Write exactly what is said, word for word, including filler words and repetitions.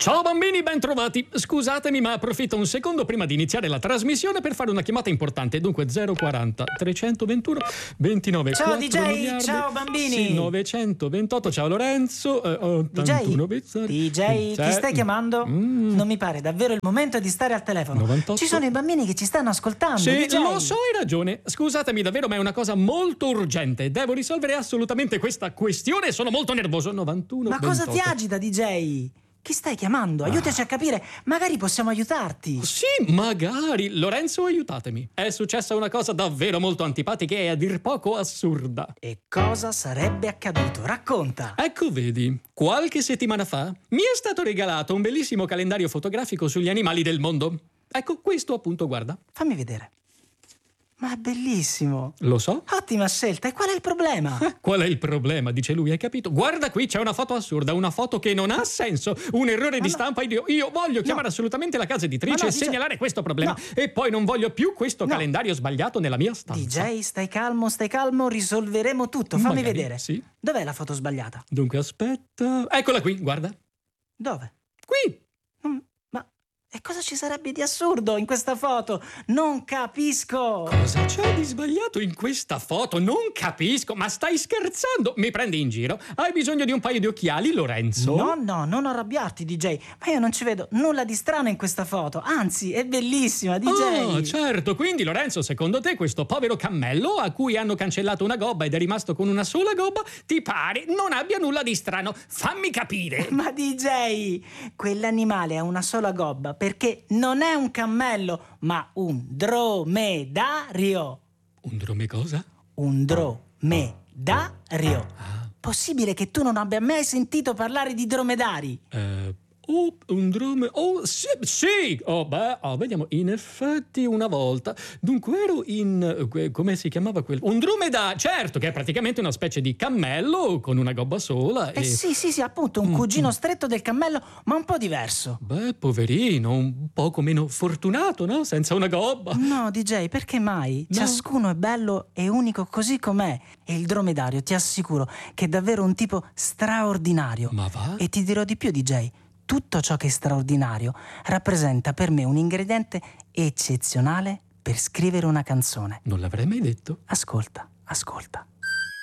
Ciao bambini, ben trovati. Scusatemi, ma approfitto un secondo prima di iniziare la trasmissione per fare una chiamata importante. Dunque zero quaranta trecentoventuno ventinove Ciao quattro D J, miliardi. ciao bambini. Sì, novecentoventotto. Ciao Lorenzo. Eh, ottantuno D J, D J, chi stai chiamando? Mm. Non mi pare davvero il momento di stare al telefono. novantotto. Ci sono i bambini che ci stanno ascoltando. Sì, D J. lo so, hai ragione. Scusatemi davvero, ma è una cosa molto urgente. Devo risolvere assolutamente questa questione e sono molto nervoso. novantuno Ma cosa ventotto. ti agita, D J? Chi stai chiamando? Aiutaci a capire, magari possiamo aiutarti. Sì, magari. Lorenzo, aiutatemi. È successa una cosa davvero molto antipatica e a dir poco assurda. E cosa sarebbe accaduto? Racconta. Ecco, vedi, qualche settimana fa mi è stato regalato un bellissimo calendario fotografico sugli animali del mondo. Ecco, questo appunto, guarda. Fammi vedere. Ma è bellissimo. Lo so. Ottima scelta. E qual è il problema? Qual è il problema? Dice lui, hai capito? Guarda qui, c'è una foto assurda, una foto che non ha senso, un errore di no. stampa. Io, io voglio chiamare No. assolutamente la casa editrice Ma no, e D J. segnalare questo problema. No. E poi non voglio più questo No. calendario sbagliato nella mia D stanza. J, stai calmo, stai calmo, risolveremo tutto. Fammi Magari, vedere. sì. Dov'è la foto sbagliata? Dunque, aspetta. Eccola qui, guarda. Dove? Qui. Mm, Ma e cosa ci sarebbe di assurdo in questa foto? Non capisco. Cosa c'è di sbagliato in questa foto? Non capisco, ma stai scherzando? Mi prendi in giro? Hai bisogno di un paio di occhiali, Lorenzo? No, no, non arrabbiarti, D J. Ma io non ci vedo nulla di strano in questa foto. Anzi, è bellissima, D J. Ah, certo. Quindi, Lorenzo, secondo te questo povero cammello a cui hanno cancellato una gobba ed è rimasto con una sola gobba, ti pare non abbia nulla di strano? Fammi capire. Ma D J, quell'animale ha una sola gobba perché non è un cammello, ma un dromedario. Un drome cosa? Un dromedario. Ah. Possibile che tu non abbia mai sentito parlare di dromedari? Eh... Oh, un drome... Oh, sì, sì! Oh, beh, oh, vediamo. In effetti una volta... Dunque ero in... que- come si chiamava quel... Un dromedario, certo, che è praticamente una specie di cammello con una gobba sola e... Eh sì, sì, sì, appunto, un Mm, cugino mm. stretto del cammello, ma un po' diverso. Beh, poverino, un poco meno fortunato, no? Senza una gobba. No, D J, perché mai? No. Ciascuno è bello e unico così com'è. E il dromedario, ti assicuro, che è davvero un tipo straordinario. Ma va? E ti dirò di più, D J. Tutto ciò che è straordinario rappresenta per me un ingrediente eccezionale per scrivere una canzone. Non l'avrei mai detto. Ascolta, ascolta.